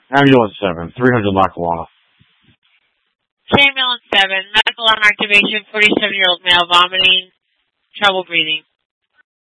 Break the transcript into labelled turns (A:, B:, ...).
A: Ambulance 7, 300 Lackawanna.
B: Ambulance 7, medical alarm activation, 47-year-old male vomiting, trouble breathing.